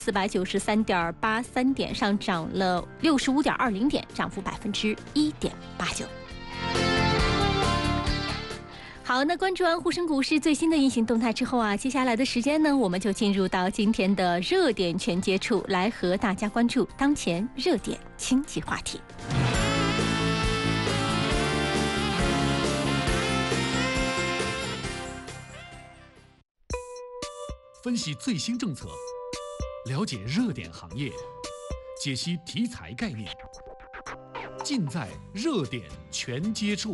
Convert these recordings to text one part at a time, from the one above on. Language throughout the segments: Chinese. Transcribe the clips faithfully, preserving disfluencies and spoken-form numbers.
四百九十三点八三点，上涨了六十五点二零点，涨幅百分之一点八九。好，那关注完沪深股市最新的运行动态之后啊，接下来的时间呢，我们就进入到今天的热点全接触，来和大家关注当前热点经济话题。 分析最新政策，了解热点行业，解析题材概念，尽在热点全接触。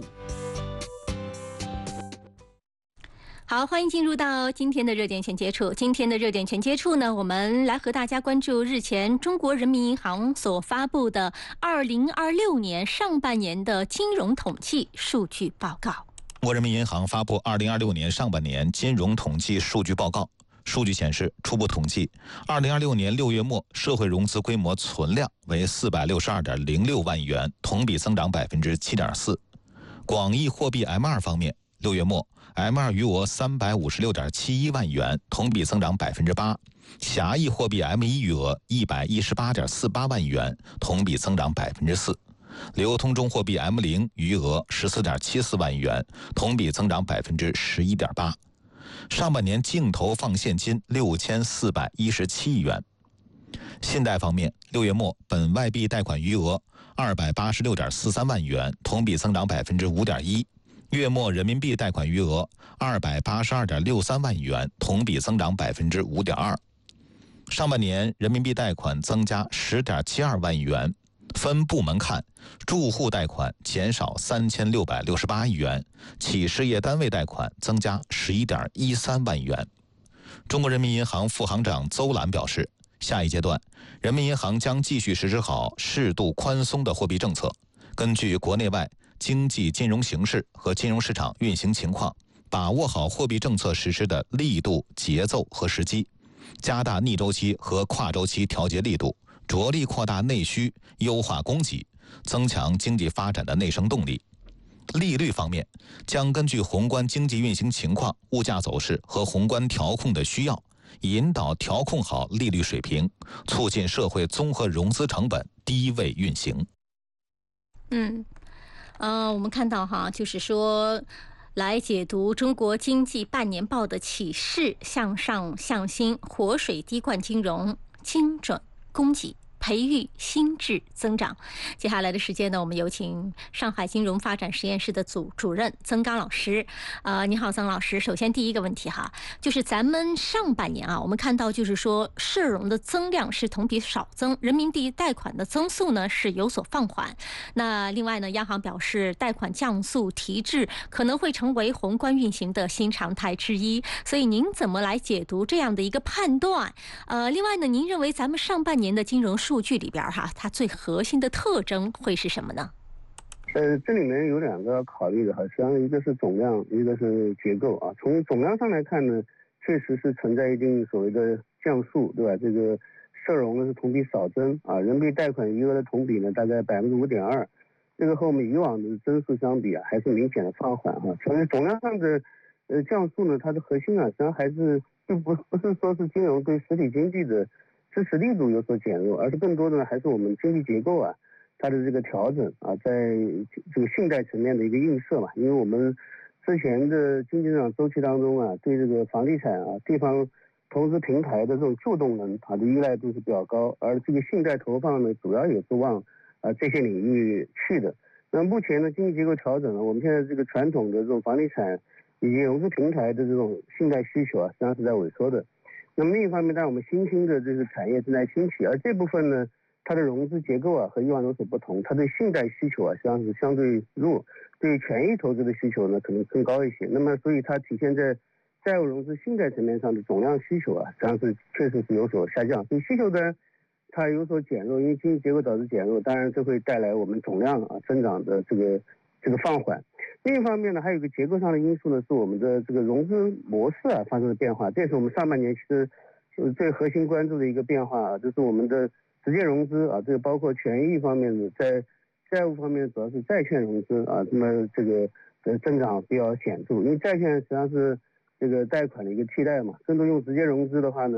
好，欢迎进入到今天的热点全接触。今天的热点全接触呢，我们来和大家关注日前中国人民银行所发布的二零二六年上半年的金融统计数据报告。 中国人民银行发布二零二六年上半年金融统计数据报告。数据显示，初步统计，二零二六年六月末社会融资规模存量为四百六十二点零六万亿元，同比增长百分之七点四。广义货币 M 二 方面，六月末 M 二 余额三百五十六点七一万亿元，同比增长百分之八。狭义货币 M 一 余额一百一十八点四八万亿元，同比增长百分之四。流通中货币 M 零 余额十四点七四万亿元，同比增长百分之十一点八。上半年净投放现金六千四百一十七亿元。信贷方面，六月末本外币贷款余额二百八十六点四三万亿元，同比增长百分之五点一。月末人民币贷款余额二百八十二点六三万亿元，同比增长百分之五点二。上半年人民币贷款增加十点七二万亿元。分部门看，住户贷款减少三千六百六十八亿元，企事业单位贷款增加十一点一三万亿元。中国人民银行副行长邹兰表示，下一阶段，人民银行将继续实施好适度宽松的货币政策，根据国内外经济金融形势和金融市场运行情况，把握好货币政策实施的力度、节奏和时机，加大逆周期和跨周期调节力度，着力扩大内需，优化供给，增强经济发展的内生动力。利率方面，将根据宏观经济运行情况、物价走势和宏观调控的需要，引导调控好利率水平，促进社会综合融资成本低位运行。 嗯，呃，我们看到哈，就是说，来解读中国经济半年报的启示：向上向新，活水滴灌金融，精准供给，培育新质增长。接下来的时间呢，我们有请上海金融发展实验室的组主任曾刚老师。呃，你好，曾老师。首先第一个问题哈，就是咱们上半年啊，我们看到就是说社融的增量是同比少增，人民币贷款的增速呢是有所放缓。那另外呢，央行表示贷款降速提质可能会成为宏观运行的新常态之一。所以您怎么来解读这样的一个判断？呃，另外呢，您认为咱们上半年的金融数据里边哈，它最核心的特征会是什么呢？ 呃，这里面有两个要考虑的哈，实际上一个是总量，一个是结构啊。从总量上来看呢，确实是存在一定所谓的降速，对吧？这个社融呢是同比少增啊，人民币贷款余额的同比呢大概百分之五点二，这个和我们以往的增速相比啊，还是明显的放缓哈。所以总量上的呃降速呢，它的核心啊，实际上还是并不不是说是金融对实体经济的支持力度有所减弱，而是更多的呢还是我们经济结构啊它的这个调整啊，在这个信贷层面的一个映射嘛。因为我们之前的经济增长周期当中啊，对这个房地产啊、地方投资平台的这种旧动能它的依赖度是比较高，而这个信贷投放呢，主要也是往啊这些领域去的。那目前呢，经济结构调整了，我们现在这个传统的这种房地产以及融资平台的这种信贷需求啊，实际上是在萎缩的。那么另一方面，当然我们新兴的这个产业正在兴起，而这部分呢，它的融资结构啊和以往有所不同，它对信贷需求啊实际上是相对弱，对权益投资的需求呢可能更高一些。那么所以它体现在债务融资信贷层面上的总量需求啊，实际上是确实是有所下降。所以需求呢它有所减弱，因为经济结构导致减弱，当然这会带来我们总量啊增长的这个这个放缓。另一方面呢，还有一个结构上的因素呢，是我们的这个融资模式啊发生了变化，这是我们上半年其实是最核心关注的一个变化啊，就是我们的直接融资啊，这个包括权益方面的，在债务方面主要是债券融资啊，那么这个呃增长比较显著，因为债券实际上是这个贷款的一个替代嘛，更多用直接融资的话呢，它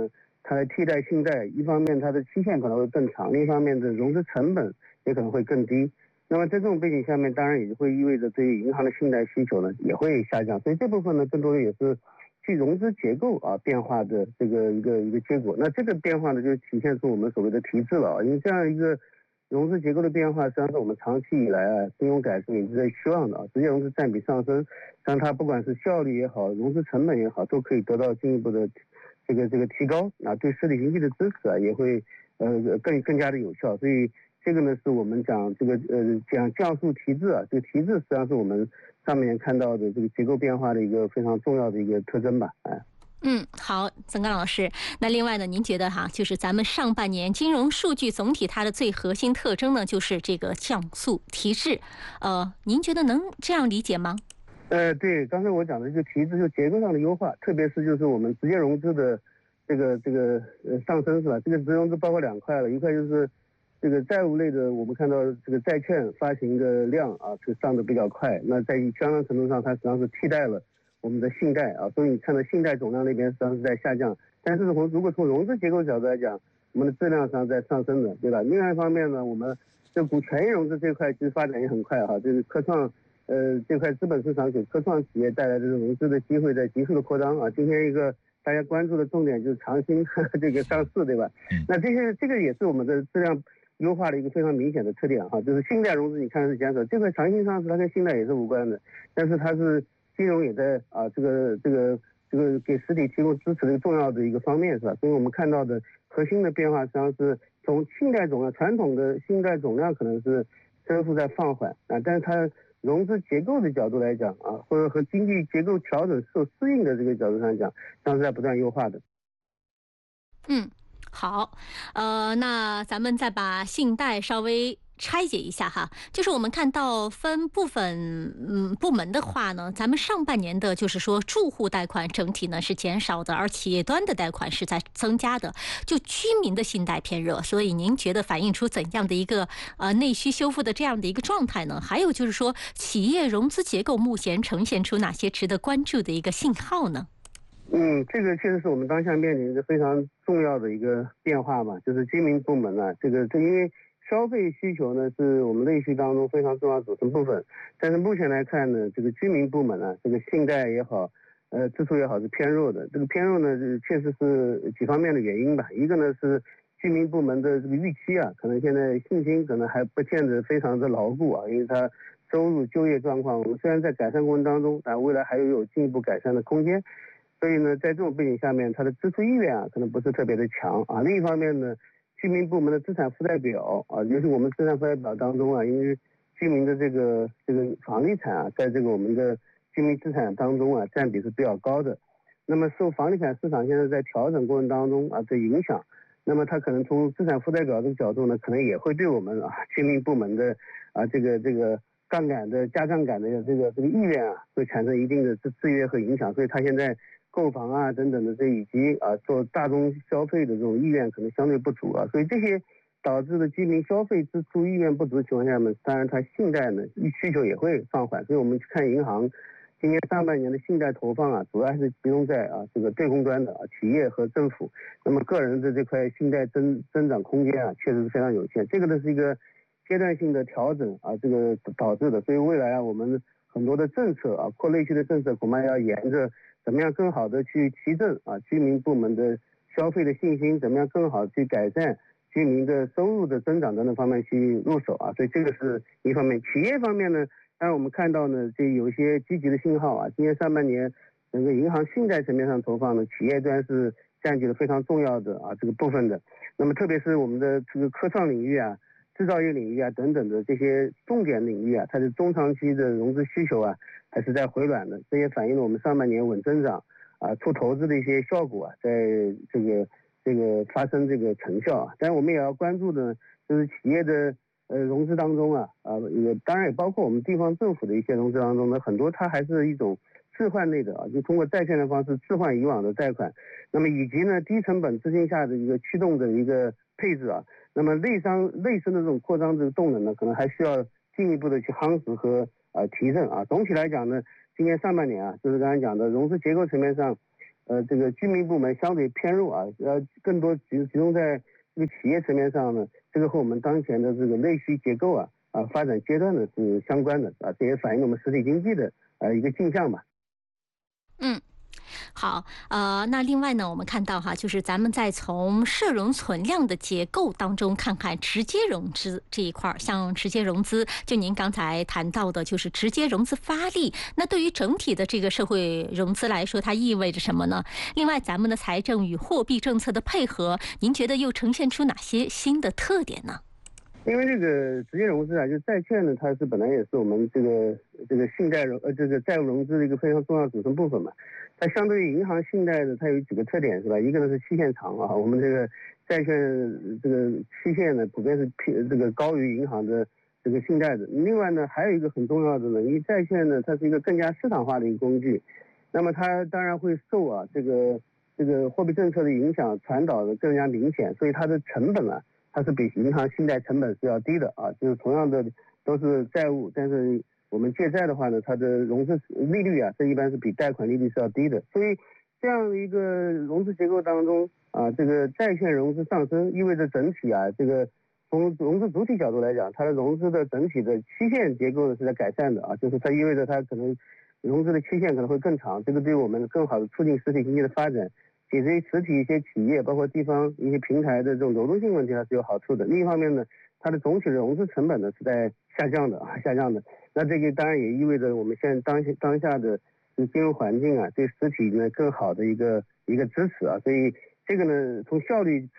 它来替代信贷，一方面它的期限可能会更长，另一方面的融资成本也可能会更低。那么在这种背景下面，当然也会意味着对于银行的信贷需求呢也会下降，所以这部分呢更多的也是去融资结构啊变化的这个一个一个结果。那这个变化呢就体现出我们所谓的提质了啊，因为这样一个融资结构的变化，实际上是我们长期以来啊金融改革一直在希望的啊，直接融资占比上升，实际上它不管是效率也好，融资成本也好，都可以得到进一步的这个这个提高啊，对实体经济的支持啊也会呃更更加的有效，所以。这个呢是我们讲这个呃讲降速提质啊，这个提质实际上是我们上面看到的这个结构变化的一个非常重要的一个特征吧，哎。 嗯，好，曾刚老师。那另外呢，您觉得哈，就是咱们上半年金融数据总体它的最核心特征呢，就是这个降速提质，呃，您觉得能这样理解吗？ 呃，对，刚才我讲的这个提质，就结构上的优化，特别是就是我们直接融资的这个这个呃上升是吧？这个直接融资包括两块了，一块就是。这个债务类的，我们看到这个债券发行的量啊是上的比较快，那在相当程度上它实际上是替代了我们的信贷啊，所以你看到信贷总量那边实际上是在下降，但是从如果从融资结构角度来讲，我们的质量上在上升的，对吧？另外一方面呢，我们这股权益融资这块其实发展也很快哈，这个科创呃这块资本市场给科创企业带来的融资的机会在急速的扩张啊，今天一个。大家关注的重点就是长兴这个上市，对吧？那这些这个也是我们的质量优化的一个非常明显的特点哈，就是信贷融资你看是减少，这块长兴上市它跟信贷也是无关的，但是它是金融也在啊这个这个这个给实体提供支持的一个重要的一个方面是吧？所以我们看到的核心的变化实际上是从信贷总量，传统的信贷总量可能是增速在放缓啊，但是它融资结构的角度来讲啊，或者和经济结构调整受适应的这个角度上讲，它是在不断优化的。 嗯，好，呃，那咱们再把信贷稍微拆解一下哈，就是我们看到分部分嗯部门的话呢，咱们上半年的就是说住户贷款整体呢是减少的，而企业端的贷款是在增加的，就居民的信贷偏热，所以您觉得反映出怎样的一个呃内需修复的这样的一个状态呢？还有就是说企业融资结构目前呈现出哪些值得关注的一个信号呢？ 嗯，这个确实是我们当下面临一个非常重要的一个变化嘛，就是居民部门啊，这个这因为消费需求呢是我们内需当中非常重要的组成部分，但是目前来看呢，这个居民部门啊，这个信贷也好，呃支出也好是偏弱的。这个偏弱呢，确实是几方面的原因吧。一个呢是居民部门的这个预期啊，可能现在信心可能还不见得非常的牢固啊，因为它收入、就业状况，我们虽然在改善过程当中，但未来还有有进一步改善的空间。所以呢，在这种背景下面，它的支出意愿啊，可能不是特别的强啊。另一方面呢，居民部门的资产负债表啊，尤其我们资产负债表当中啊，因为居民的这个这个房地产啊，在这个我们的居民资产当中啊，占比是比较高的。那么受房地产市场现在在调整过程当中啊的影响，那么它可能从资产负债表这个角度呢，可能也会对我们啊居民部门的啊这个这个杠杆的加杠杆的这个这个意愿啊，会产生一定的制制约和影响。所以它现在购房啊等等的这以及啊做大宗消费的这种意愿可能相对不足啊，所以这些导致的居民消费支出意愿不足的情况下呢，当然它信贷呢需求也会放缓。所以我们去看银行今年上半年的信贷投放啊，主要还是集中在啊这个对公端的啊企业和政府，那么个人的这块信贷增增长空间啊确实是非常有限，这个呢是一个阶段性的调整啊，这个导致的。所以未来啊我们很多的政策啊扩内需的政策恐怕要沿着怎么样更好的去提振啊居民部门的消费的信心，怎么样更好去改善居民的收入的增长等等方面去入手啊，所以这个是一方面。企业方面呢，当然我们看到呢，这有一些积极的信号啊。今年上半年整个银行信贷层面上投放呢，企业端是占据了非常重要的啊这个部分的。那么特别是我们的这个科创领域啊、制造业领域啊等等的这些重点领域啊，它的中长期的融资需求啊还是在回暖的，这也反映了我们上半年稳增长啊、促投资的一些效果啊，在这个这个发生这个成效啊。但是我们也要关注的，就是企业的呃融资当中啊啊，也当然也包括我们地方政府的一些融资当中呢，很多它还是一种置换类的啊，就通过债券的方式置换以往的贷款，那么以及呢低成本资金下的一个驱动的一个配置啊，那么内商内生的这种扩张的动能呢，可能还需要进一步的去夯实和呃提振啊。总体来讲呢，今年上半年啊，就是刚才讲的融资结构层面上， 呃这个居民部门相对偏弱啊，呃更多集集中在这个企业层面上呢，这个和我们当前的这个内需结构啊啊发展阶段呢是相关的啊，这也反映了我们实体经济的呃一个镜像吧。 嗯。好，呃，那另外呢，我们看到哈，就是咱们再从社融存量的结构当中看看直接融资这一块儿。像直接融资，就您刚才谈到的，就是直接融资发力。那对于整体的这个社会融资来说，它意味着什么呢？另外，咱们的财政与货币政策的配合，您觉得又呈现出哪些新的特点呢？ 因为这个直接融资啊，就债券呢，它是本来也是我们这个这个信贷融呃这个债务融资的一个非常重要组成部分嘛。它相对于银行信贷的，它有几个特点是吧？一个呢是期限长啊，我们这个债券这个期限呢普遍是偏这个高于银行的这个信贷的。另外呢，还有一个很重要的呢，因为债券呢它是一个更加市场化的一个工具，那么它当然会受啊这个这个货币政策的影响传导的更加明显，所以它的成本啊。它是比银行信贷成本是要低的啊，就是同样的都是债务，但是我们借债的话呢，它的融资利率啊，这一般是比贷款利率是要低的，所以这样的一个融资结构当中啊，这个债券融资上升，意味着整体啊，这个从融资主体角度来讲，它的融资的整体的期限结构呢是在改善的啊，就是它意味着它可能融资的期限可能会更长，这个对我们更好的促进实体经济的发展。解决实体一些企业，包括地方一些平台的这种流动性问题，它是有好处的。另一方面呢，它的总体的融资成本呢是在下降的啊，下降的。那这个当然也意味着我们现在当当下的金融环境啊，对实体呢更好的一个一个支持啊。所以这个呢，从效率